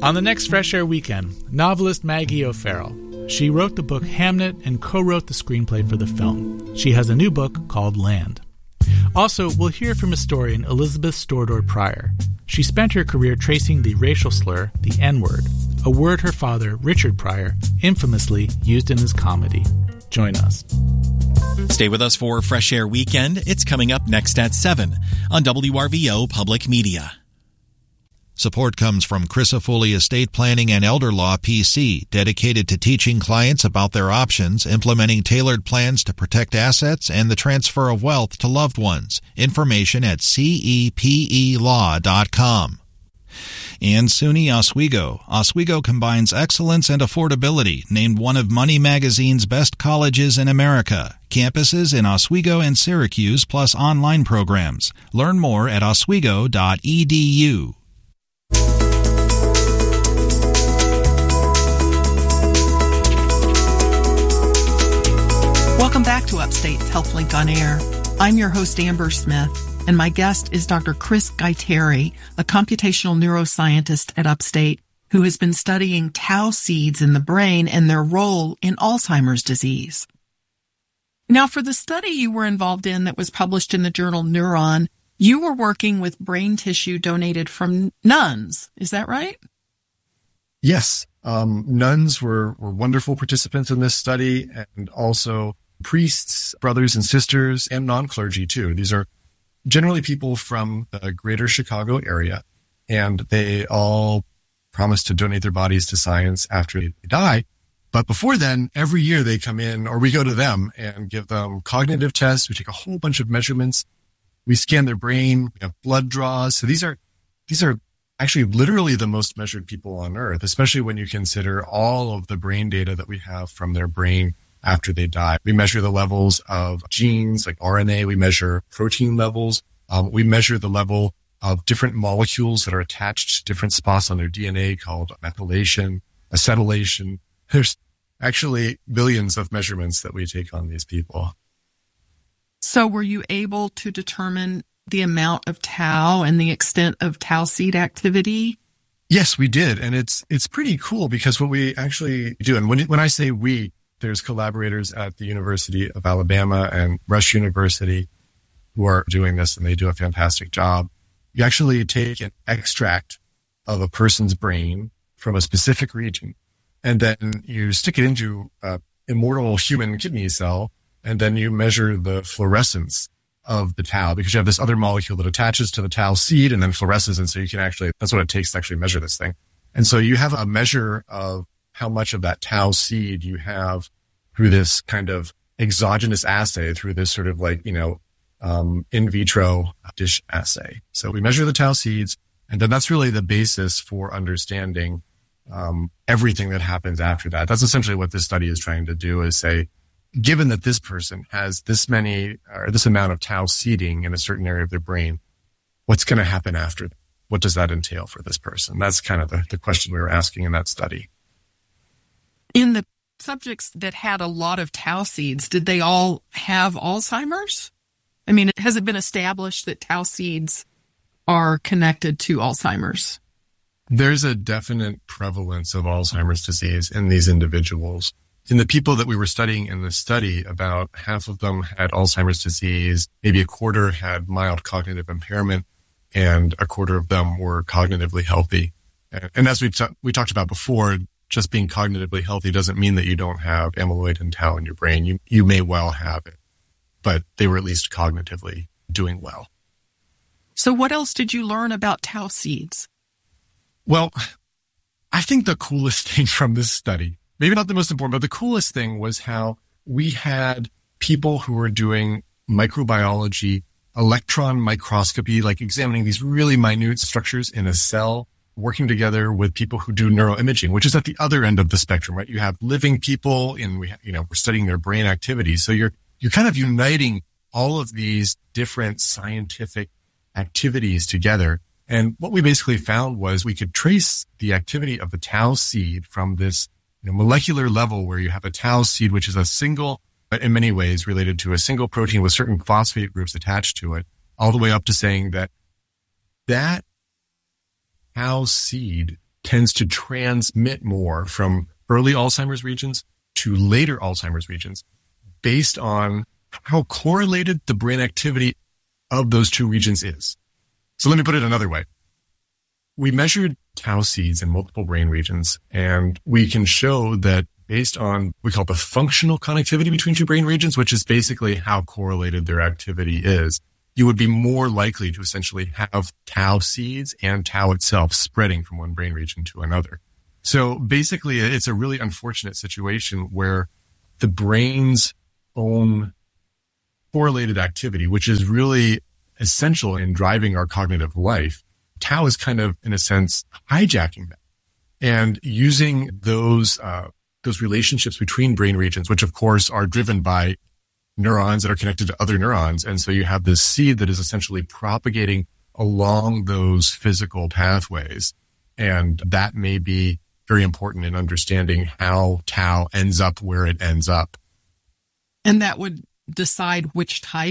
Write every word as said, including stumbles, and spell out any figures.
On the next Fresh Air Weekend, novelist Maggie O'Farrell. She wrote the book Hamnet and co-wrote the screenplay for the film. She has a new book called Land. Also, we'll hear from historian Elizabeth Stordor Pryor. She spent her career tracing the racial slur, the N-word, a word her father, Richard Pryor, infamously used in his comedy. Join us. Stay with us for Fresh Air Weekend. It's coming up next at seven on W R V O Public Media. Support comes from Crisafulli Estate Planning and Elder Law P C, dedicated to teaching clients about their options, implementing tailored plans to protect assets, and the transfer of wealth to loved ones. Information at C E P E law dot com. And SUNY Oswego. Oswego combines excellence and affordability, named one of Money Magazine's best colleges in America. Campuses in Oswego and Syracuse, plus online programs. Learn more at oswego dot e d u. Welcome back to Upstate's HealthLink on Air. I'm your host, Amber Smith, and my guest is Doctor Chris Guattari, a computational neuroscientist at Upstate, who has been studying tau seeds in the brain and their role in Alzheimer's disease. Now, for the study you were involved in that was published in the journal Neuron, you were working with brain tissue donated from nuns. Is that right? Yes. Um, nuns were, were wonderful participants in this study, and also priests, brothers and sisters, and non-clergy too. These are generally people from the greater Chicago area, and they all promise to donate their bodies to science after they die. But before then, every year they come in, or we go to them and give them cognitive tests. We take a whole bunch of measurements. We scan their brain. We have blood draws. So these are, these are actually literally the most measured people on earth, especially when you consider all of the brain data that we have from their brain after they die. We measure the levels of genes like R N A. We measure protein levels. Um, we measure the level of different molecules that are attached to different spots on their D N A called methylation, acetylation. There's actually billions of measurements that we take on these people. So were you able to determine the amount of tau and the extent of tau seed activity? Yes, we did. And it's it's pretty cool because what we actually do, and when, when I say we, there's collaborators at the University of Alabama and Rush University who are doing this, and they do a fantastic job. You actually take an extract of a person's brain from a specific region, and then you stick it into an immortal human kidney cell, and then you measure the fluorescence of the tau, because you have this other molecule that attaches to the tau seed and then fluoresces. And so you can actually, that's what it takes to actually measure this thing. And so you have a measure of how much of that tau seed you have through this kind of exogenous assay, through this sort of like, you know, um, in vitro dish assay. So we measure the tau seeds, and then that's really the basis for understanding um, everything that happens after that. That's essentially what this study is trying to do, is say, given that this person has this many or this amount of tau seeding in a certain area of their brain, what's going to happen after that? What does that entail for this person? That's kind of the, the question we were asking in that study. In the subjects that had a lot of tau seeds, did they all have Alzheimer's? I mean, has it been established that tau seeds are connected to Alzheimer's? There's a definite prevalence of Alzheimer's disease in these individuals. In the people that we were studying in the study, about half of them had Alzheimer's disease, maybe a quarter had mild cognitive impairment, and a quarter of them were cognitively healthy. And, and as we t- we talked about before, just being cognitively healthy doesn't mean that you don't have amyloid and tau in your brain. You you may well have it, but they were at least cognitively doing well. So what else did you learn about tau seeds? Well, I think the coolest thing from this study, maybe not the most important, but the coolest thing was how we had people who were doing microbiology, electron microscopy, like examining these really minute structures in a cell, working together with people who do neuroimaging, which is at the other end of the spectrum, right? You have living people, and we, you know, we're studying their brain activity. So you're, you're kind of uniting all of these different scientific activities together. And what we basically found was we could trace the activity of the tau seed from this, you know, molecular level, where you have a tau seed, which is a single, but in many ways related to a single protein with certain phosphate groups attached to it, all the way up to saying that that tau seed tends to transmit more from early Alzheimer's regions to later Alzheimer's regions based on how correlated the brain activity of those two regions is. So let me put it another way. We measured tau seeds in multiple brain regions, and we can show that based on what we call the functional connectivity between two brain regions, which is basically how correlated their activity is, you would be more likely to essentially have tau seeds and tau itself spreading from one brain region to another. So basically, it's a really unfortunate situation where the brain's own correlated activity, which is really essential in driving our cognitive life, tau is kind of, in a sense, hijacking that and using those uh, those relationships between brain regions, which of course are driven by neurons that are connected to other neurons. And so you have this seed that is essentially propagating along those physical pathways. And that may be very important in understanding how tau ends up where it ends up. And that would decide which type